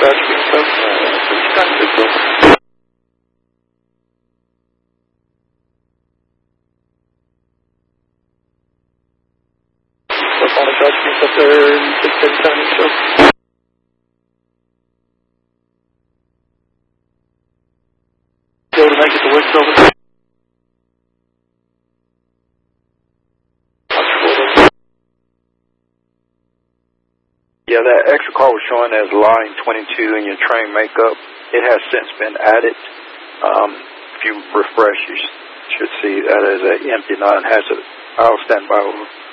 Yeah, that extra car was showing as line 22 in your train makeup. It has since been added. If you refresh, you should see that as an empty non-hazard. I'll stand by over.